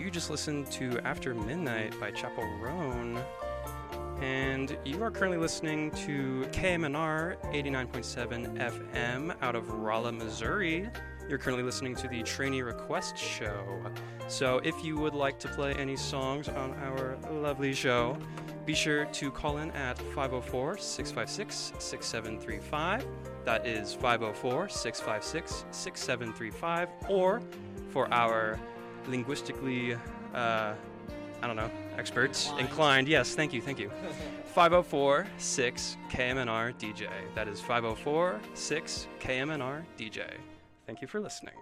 You just listened to After Midnight by Chapel Roan. And you are currently listening to KMNR 89.7 FM out of Rolla, Missouri. You're currently listening to the Trainee Request Show. So if you would like to play any songs on our lovely show, be sure to call in at 504-656-6735. That is 504-656-6735. Or for our linguistically, experts, inclined. Yes, thank you. 504-6-KMNR-DJ. That is 504-6-KMNR-DJ. Thank you for listening.